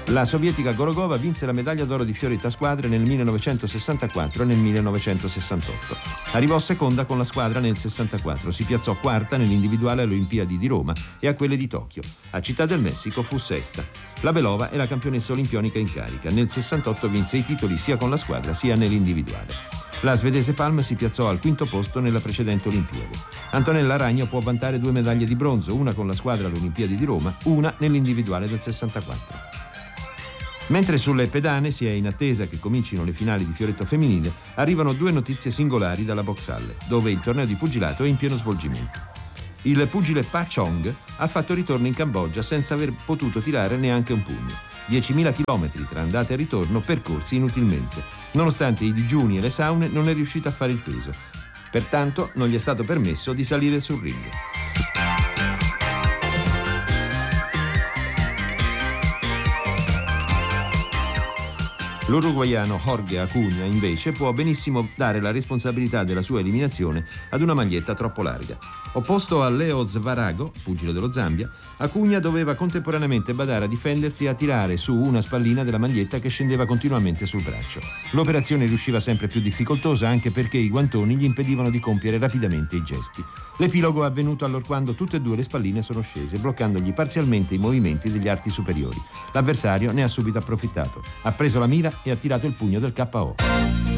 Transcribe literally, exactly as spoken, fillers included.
La sovietica Gorogova vinse la medaglia d'oro di fioretta a squadre nel millenovecentosessantaquattro e nel millenovecentosessantotto. Arrivò seconda con la squadra nel sessantaquattro, si piazzò quarta nell'individuale alle Olimpiadi di Roma e a quelle di Tokyo. A Città del Messico fu sesta. La Belova è la campionessa olimpionica in carica. Nel sessantotto vinse i titoli sia con la squadra sia nell'individuale. La svedese Palm si piazzò al quinto posto nella precedente Olimpiade. Antonella Ragno può vantare due medaglie di bronzo, una con la squadra alle Olimpiadi di Roma, una nell'individuale del sessantaquattro. Mentre sulle pedane si è in attesa che comincino le finali di fioretto femminile, arrivano due notizie singolari dalla Boxhalle, dove il torneo di pugilato è in pieno svolgimento. Il pugile Pa Chong ha fatto ritorno in Cambogia senza aver potuto tirare neanche un pugno. diecimila chilometri tra andata e ritorno percorsi inutilmente. Nonostante i digiuni e le saune, non è riuscito a fare il peso. Pertanto non gli è stato permesso di salire sul ring. L'uruguaiano Jorge Acuña, invece, può benissimo dare la responsabilità della sua eliminazione ad una maglietta troppo larga. Opposto a Leo Zvarago, pugile dello Zambia, Acuña doveva contemporaneamente badare a difendersi e a tirare su una spallina della maglietta che scendeva continuamente sul braccio. L'operazione riusciva sempre più difficoltosa anche perché i guantoni gli impedivano di compiere rapidamente i gesti. L'epilogo è avvenuto allorquando tutte e due le spalline sono scese, bloccandogli parzialmente i movimenti degli arti superiori. L'avversario ne ha subito approfittato. Ha preso la mira e ha tirato il pugno del K O.